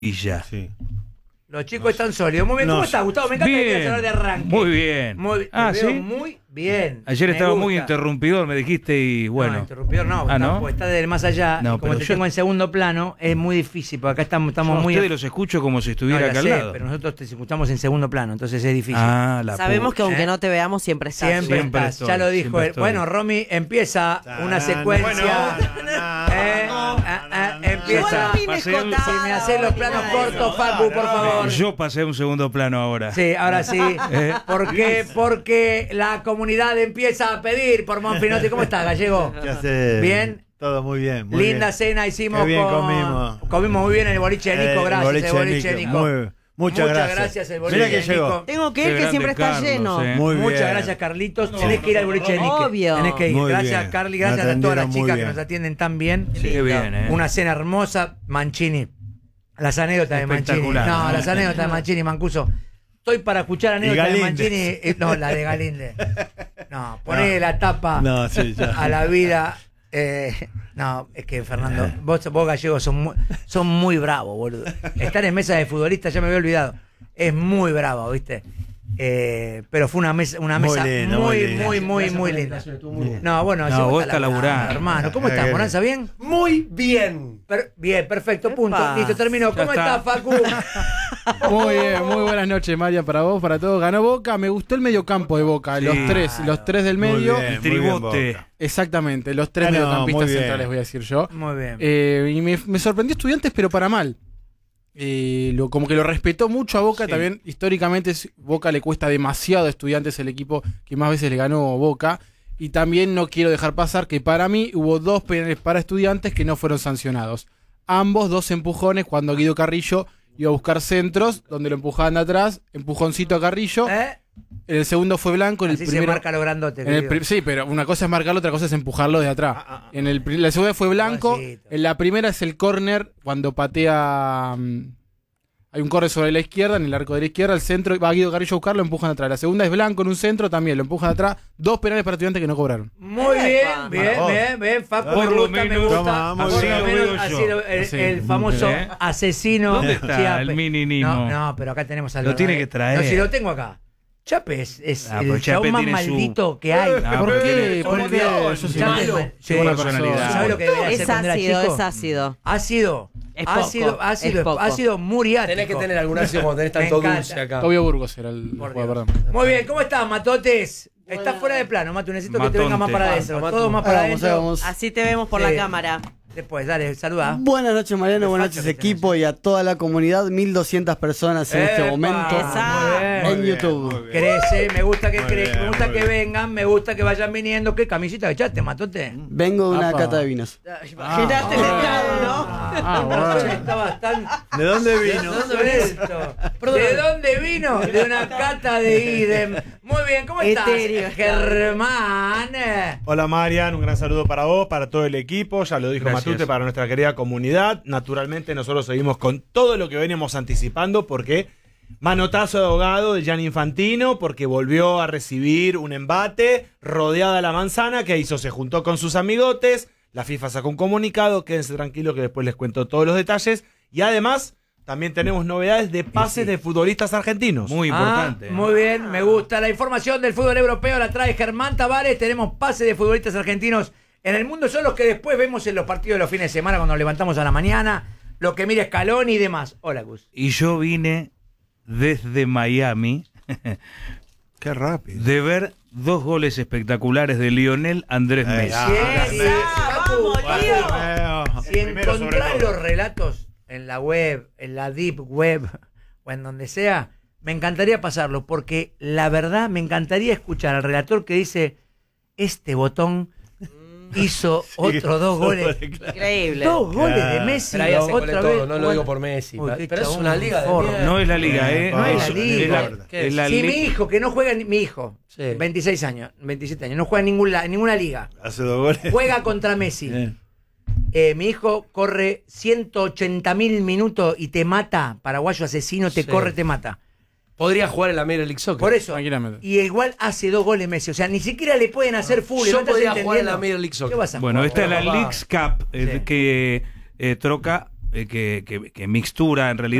y ya. Sí. Los chicos están sólidos. Muy bien, ¿cómo estás, Gustavo? Me encanta que quieras hablar de arranque. Muy bien. Te veo ¿sí? muy bien. Ayer Me estaba gusta. muy interrumpidor, me dijiste, y bueno. No, interrumpidor no, ¿no? Porque está del más allá. No, y como pero te yo- tengo en segundo plano, es muy difícil, porque acá estamos Yo a muy... ustedes los escucho como si No, estuviera ya acá al sé, lado. pero nosotros te escuchamos en segundo plano, entonces es difícil. Sabemos que aunque ¿Eh? no te veamos, siempre estás. Siempre Siempre estás, estoy, ya lo dijo siempre él. estoy. Bueno, Romy, empieza una secuencia. Empieza. Igual Si Romy me me haces los planos cortos, Facu, por favor. Yo pasé a un segundo plano ahora. Sí, ahora sí. ¿Por qué? Porque la comunidad empieza a pedir por Monfinotti. ¿Cómo estás, Gallego? ¿Qué haces? ¿Bien? Todo muy bien. Muy Linda bien. cena hicimos Qué bien con... Comimos muy bien en el boliche de Nico. Gracias, el boliche de Nico. Muchas gracias. el boliche Mira que de llegó. Nico. Tengo que Qué ir, que grande siempre está Carlos, lleno. Muy bien. Muchas gracias, Carlitos. Tenés que ir al boliche de Nico. Obvio. Tenés que ir. Muy Gracias, bien. Carly. Me Gracias a todas las atendieron muy chicas que bien. nos atienden tan bien. Sí, qué bien, Una cena hermosa. Mancini. Las anécdotas de Mancini. Espectacular, No, ¿no? las anécdotas de Mancini, Mancuso. Estoy para escuchar anécdotas de Galíndez. Mancini. No, la de Galíndez. No, poné la tapa No, sí, ya. a la vida. No, es que Fernando, vos gallegos son muy bravos, boludo. Estar en mesa de futbolistas, ya me había olvidado. Es muy bravo, ¿viste? Pero fue una mesa lindo, muy linda. No, bueno, No, así vos está estás laburando. hermano. ¿Cómo estás, Moranza? ¿Bien? Muy bien. Bien, perfecto, punto. Epa. Listo, terminó. Ya ¿Cómo está. estás, Facu? Muy bien, muy buenas noches, María, para vos, para todos. Ganó Boca, me gustó el mediocampo de Boca, Sí. los tres del Muy medio. bien. El tribote. Boca. Exactamente, los tres No, mediocampistas muy bien. centrales, voy a decir yo. Muy bien. Y me sorprendió Estudiantes, pero para mal. Como que lo respetó mucho a Boca. Sí. También históricamente Boca le cuesta demasiado a Estudiantes, el equipo que más veces le ganó Boca. Y también no quiero dejar pasar que para mí hubo 2 penales para Estudiantes que no fueron sancionados. Ambos 2 empujones cuando Guido Carrillo iba a buscar centros, donde lo empujaban de atrás, empujoncito a Carrillo. En el segundo fue blanco, en el Así se primero... marca lo grandote. en el querido. sí, pero una cosa es marcarlo, otra cosa es empujarlo de atrás. La segunda fue blanco, Igualcito. en la primera es el córner, cuando patea... hay un córner sobre la izquierda, en el arco de la izquierda, el centro, va Guido Carrillo a buscarlo, lo empujan atrás. La segunda es blanco en un centro, también lo empujan atrás. 2 penales para Estudiantes que no cobraron. Muy Epa. bien, Facu. Por me lo gusta, me menos, gusta. toma, Por así lo lo menos veo yo. así el Sí. famoso ¿Eh? asesino. ¿Dónde está Chiape. el mininismo? No, pero acá tenemos al Lo tiene verdadero. que traer. No, si lo tengo acá. Chape es pero el Chape chabón más tiene su- maldito que hay. No, ¿Por pero qué? tiene- ¿Por qué? Yo soy Chape malo. es mal- Sí, buena personalidad. ¿Sabes lo que debería hacer Es cuando era ácido, chico? es ácido. Ácido. Es poco, es poco. Ácido muriático. Tenés que tener algún ácido cuando tenés Me tanto encanta. dulce acá. Tobio Burgos era el Por jugador, Dios. perdón. Muy bien, ¿cómo estás, Matotes? Estás fuera de plano, Matu. Necesito que te vengas más Matonte. para adentro. Matu. Todo más para adentro. Así te vemos por Sí. la cámara. Después, dale, saluda. Buenas noches, Mariano. Me Buenas falta noches, que tengas equipo, y a toda la comunidad. 1200 personas en este Epa, momento Esa. muy en bien. YouTube. Crece, me gusta que Muy crezca, bien, me gusta muy que bien. vengan, me gusta que vayan viniendo. ¿Qué camisita echaste, Matote? Vengo de una Apa. cata de vinos. Imagínate el estado, ¿no? bueno. Estabas tan ¿De dónde vino? suelto. ¿De dónde vino? De una cata de idem. Muy bien, ¿cómo estás, Etéreo, Germán? Hola Marian, un gran saludo para vos, para todo el equipo, ya lo dijo Gracias. Matute, para nuestra querida comunidad. Naturalmente nosotros seguimos con todo lo que veníamos anticipando porque manotazo de ahogado de Gianni Infantino porque volvió a recibir un embate rodeada la manzana que hizo, se juntó con sus amigotes, la FIFA sacó un comunicado, quédense tranquilos que después les cuento todos los detalles y además también tenemos novedades de pases de futbolistas argentinos. Muy importante. Muy bien, me gusta. La información del fútbol europeo la trae Germán Tavares. Tenemos pases de futbolistas argentinos en el mundo. Son los que después vemos en los partidos de los fines de semana cuando nos levantamos a la mañana. Lo que mira Scaloni y demás. Hola, Gus. Y yo vine desde Miami Qué rápido. de ver 2 goles espectaculares de Lionel Andrés Messi. ¡Vamos, Lío! Si encontrás los relatos en la web, en la deep web o en donde sea, me encantaría pasarlo porque la verdad me encantaría escuchar al relator que dice este botón hizo otros 2 goles. Increíble. 2 goles de Messi. Pero ahí hacen con otra todo, vez. no lo digo por Messi. Uy, qué Pero es chabón una liga de forro. mierda. No es la liga, ¿eh? No es la Eso, liga. es la Si li- mi hijo, que no juega, mi hijo, Sí. 26 años, 27 años, no juega en ninguna liga, Hace 2 goles. juega contra Messi. Mi hijo corre 180.000 minutos y te mata, paraguayo asesino, te Sí. corre, te mata. Podría jugar en la Major League Soccer. Por eso. Tranquilamente. Y igual hace 2 goles Messi. O sea, ni siquiera le pueden hacer full. Yo ¿no estás podría jugar en entendiendo? la Major League Soccer. ¿Qué vas a Bueno, jugar? esta es la Papá. Leagues Cup Sí. que troca que mixtura en realidad